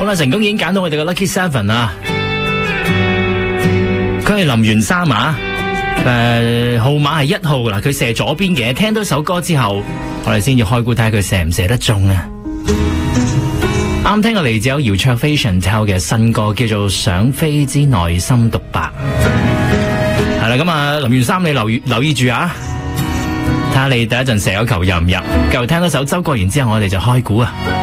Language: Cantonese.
好啦，成功已經揀到我哋嘅 Lucky Seven 啦，佢係林源三啊，號碼係1號啦，佢射左邊嘅。聽到首歌之後，我哋先要開估睇下佢射唔射得中啊！啱聽嘅嚟自有姚焯菲 Chantel 嘅新歌，叫做《想飛之內心獨白》。係啦，咁啊，林源三你留意住啊，睇下你第一陣射嗰球入唔入？繼續聽到首周國賢之後，我哋就開估啊！